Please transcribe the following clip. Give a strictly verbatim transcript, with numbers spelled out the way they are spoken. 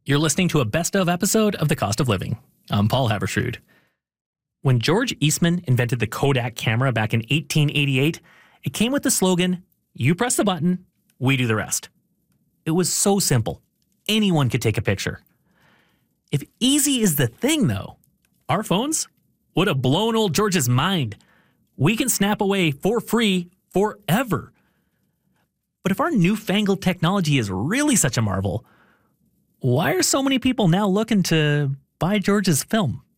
You're listening to a best of episode of The Cost of Living. I'm Paul Haverstrood. When George Eastman invented the Kodak camera back in eighteen eighty-eight, it came with the slogan, "You press the button, we do the rest." It was so simple. Anyone could take a picture. If easy is the thing, though, our phones would have blown old George's mind. We can snap away for free forever. But if our newfangled technology is really such a marvel, why are so many people now looking to buy George's film?